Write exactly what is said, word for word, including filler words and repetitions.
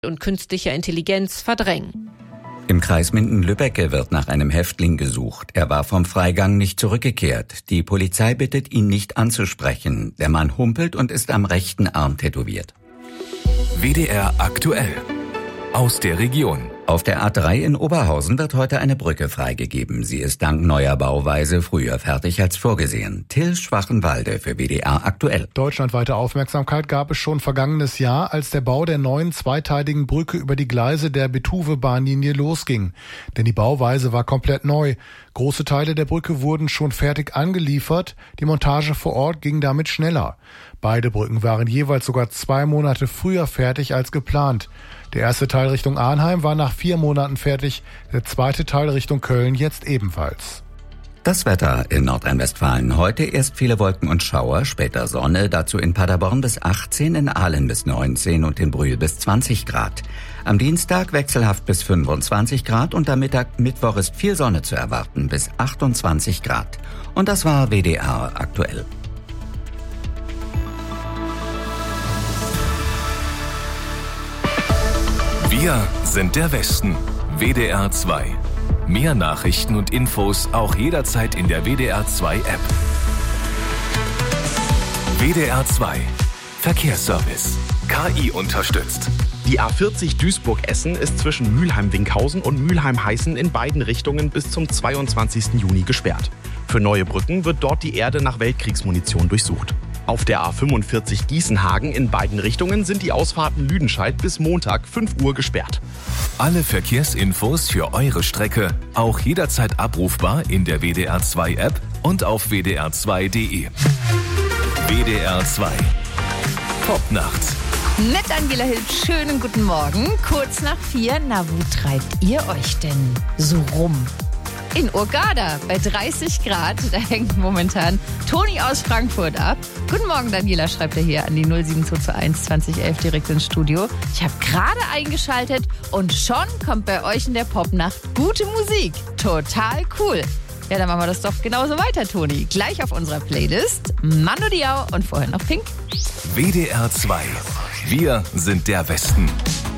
und künstlicher Intelligenz verdrängen. Im Kreis Minden-Lübbecke wird nach einem Häftling gesucht. Er war vom Freigang nicht zurückgekehrt. Die Polizei bittet ihn nicht anzusprechen. Der Mann humpelt und ist am rechten Arm tätowiert. W D R aktuell. Aus der Region. Auf der A drei in Oberhausen wird heute eine Brücke freigegeben. Sie ist dank neuer Bauweise früher fertig als vorgesehen. Till Schwachenwalde für W D R aktuell. Deutschlandweite Aufmerksamkeit gab es schon vergangenes Jahr, als der Bau der neuen zweiteiligen Brücke über die Gleise der Betuwe-Bahnlinie losging. Denn die Bauweise war komplett neu. Große Teile der Brücke wurden schon fertig angeliefert. Die Montage vor Ort ging damit schneller. Beide Brücken waren jeweils sogar zwei Monate früher fertig als geplant. Der erste Teil Richtung Arnheim war nach vier Monaten fertig, der zweite Teil Richtung Köln jetzt ebenfalls. Das Wetter in Nordrhein-Westfalen. Heute erst viele Wolken und Schauer, später Sonne, dazu in Paderborn bis achtzehn, in Aalen bis neunzehn und in Brühl bis zwanzig Grad. Am Dienstag wechselhaft bis fünfundzwanzig Grad und am Mittag, Mittwoch ist viel Sonne zu erwarten bis achtundzwanzig Grad. Und das war W D R aktuell. Wir sind der Westen. W D R zwei. Mehr Nachrichten und Infos auch jederzeit in der W D R zwei App. W D R zwei. Verkehrsservice. K I unterstützt. Die A vierzig Duisburg-Essen ist zwischen Mülheim-Winkhausen und Mülheim-Heißen in beiden Richtungen bis zum zweiundzwanzigsten Juni gesperrt. Für neue Brücken wird dort die Erde nach Weltkriegsmunition durchsucht. Auf der A fünfundvierzig Gießenhagen in beiden Richtungen sind die Ausfahrten Lüdenscheid bis Montag fünf Uhr gesperrt. Alle Verkehrsinfos für eure Strecke auch jederzeit abrufbar in der W D R zwei App und auf w d r zwei punkt d e. W D R zwei. Popnacht. Mit Angela Hild, schönen guten Morgen. Kurz nach vier, na wo treibt ihr euch denn so rum? In Urgada bei dreißig Grad, da hängt momentan Toni aus Frankfurt ab. Guten Morgen, Daniela, schreibt er hier an die null sieben zwei zwei eins zwanzig elf direkt ins Studio. Ich habe gerade eingeschaltet und schon kommt bei euch in der Popnacht gute Musik. Total cool. Ja, dann machen wir das doch genauso weiter, Toni. Gleich auf unserer Playlist Manu Diao und vorher noch Pink. W D R zwei. Wir sind der Westen.